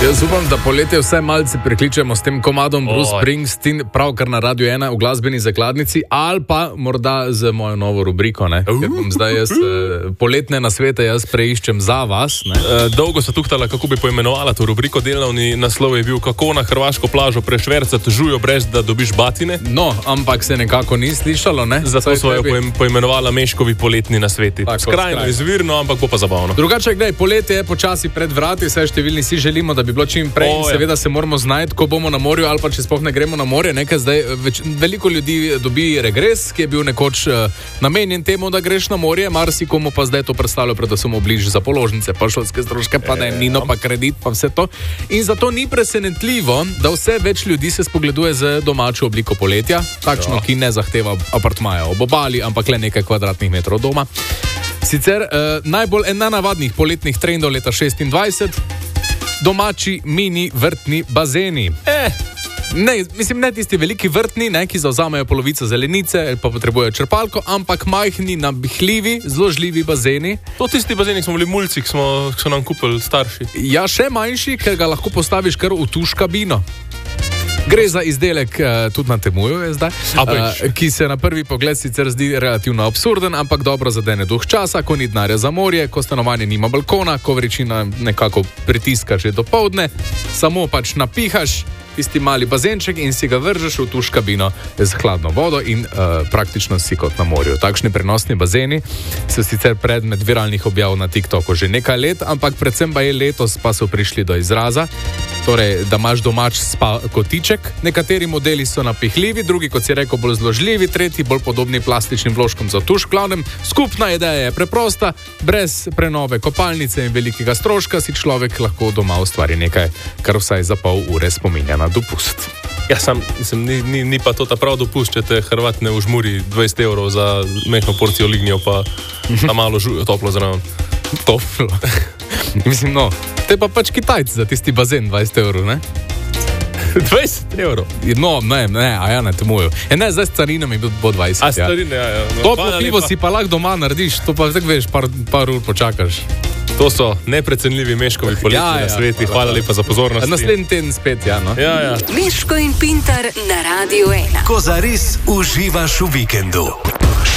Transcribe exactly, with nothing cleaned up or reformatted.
Jaz upam, da poletje vse malce prekličemo s tem komadom Bruce Oj. Springsteen, pravkar na Radio ena v glasbeni zakladnici, ali pa morda z mojo novo rubriko, ne? Ker bom zdaj jaz eh, poletne nasvete jaz preiščem za vas. Ne? E, dolgo se tuhtala, kako bi poimenovala to rubriko. Delovni naslov je bil, kako na hrvaško plažo prešvercati žujo, brez da dobiš batine. No, ampak se nekako ni slišalo, ne? Zato Saj so jo tebi. poim, poimenovala Meškovi poletni nasveti. Tako, Skrajno skrajno. izvirno, ampak bo pa zabavno. Drugače, gledaj, poletje je počasi pred vrati, saj številni si želimo, da bi bilo čim prej. O, ja. Seveda se moramo znajti, ko bomo na morju ali pa če sploh ne gremo na morje. Nekaj zdaj več, veliko ljudi dobi regres, ki je bil nekoč uh, namenjen temu, da greš na morje, marsikomu pa zdaj to predstavlja predvsem obliž za položnice, pa šolske stroške, pa najemnino, pa kredit, pa vse to. In zato ni presenetljivo, da vse več ljudi se spogleduje z domačo obliko poletja, takšno, ki ne zahteva apartmaja ob obali, ampak le nekaj kvadratnih metrov doma. Sicer eh, najbolj ena navadnih poletnih trendov leta šestindvajset, domači mini vrtni bazeni. Eh, Ne, mislim, ne tisti veliki vrtni, ne, ki zavzamejo polovico zelenice ali pa potrebujejo črpalko, ampak majhni, nabihljivi, zložljivi bazeni. to tisti bazeni, ki smo bili mulci, ki smo, ki so nam kupili starši. Ja, še manjši, ker ga lahko postaviš kar v tuš kabino. Gre za izdelek, uh, tudi na temuju je zdaj, A pač. uh, ki se na prvi pogled sicer zdi relativno absurden, ampak dobro zadene duh časa, ko ni denarja za morje, ko stanovanje nima balkona, ko vrečina nekako pritiska že do povdne, samo pač napihaš tisti mali bazenček in si ga vržeš v tuš kabino z hladno vodo in uh, praktično si kot na morju. Takšni prenosni bazeni so sicer predmet viralnih objav na TikToku že nekaj let, ampak predvsem pa je letos pa so prišli do izraza. Torej, da imaš domač spa kotiček. Nekateri modeli so napihljivi, drugi, kot si rekel, bolj zložljivi, tretji bolj podobni plastičnim vložkom za tuš. Glavnem, skupna ideja je preprosta, brez prenove kopalnice in velikega stroška si človek lahko doma ustvari nekaj, kar vsaj za pol ure spominja na dopust. Ja, sam, mislim, ni, ni, ni pa to ta prav dopust, če te Hrvat ne užmuri dvajset evrov za mehko porcijo lignjo, pa na malo žu, toplo zraven. Toplo. Mislim, no, te pa pač Kitajci za tisti bazen dvajset evrov, ne? dvajset evrov? No, ne, ne, a ja, ne temujo. E ne, zdaj s carinami bo dvajset. A starine, ja, ja. No, Toplo hvala pivo lepa. si pa lahko doma narediš, to pa tako veš, par, par ur počakaš. To so neprecenljivi Meškovi poletni Ja, ja, nasveti. hvala, Hvala hvala. lepa za pozornost. Naslednji teden spet, ja, no. Ja, ja. Miško in Pintar na Radio ena. Ko zares uživaš v vikendu.